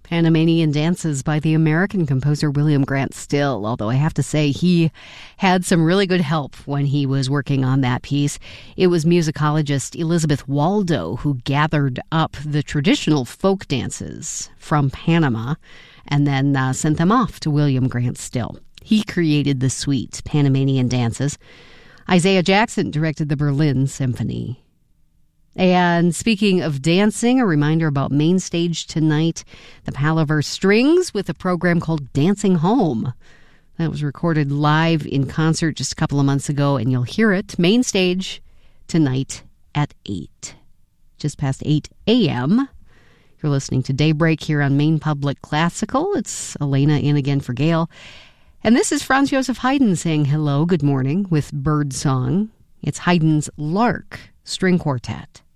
Panamanian Dances by the American composer William Grant Still, although I have to say he had some really good help when he was working on that piece. It was musicologist Elizabeth Waldo who gathered up the traditional folk dances from Panama and then sent them off to William Grant Still. He created the suite, Panamanian Dances. Isaiah Jackson directed the Berlin Symphony. And speaking of dancing, a reminder about Main Stage tonight, the Palaver Strings with a program called Dancing Home. That was recorded live in concert just a couple of months ago, and you'll hear it, Main Stage, tonight at 8. Just past 8 a.m. You're listening to Daybreak here on Maine Public Classical. It's Elena in again for Gail. And this is Franz Joseph Haydn saying hello, good morning, with Bird Song. It's Haydn's Lark String Quartet.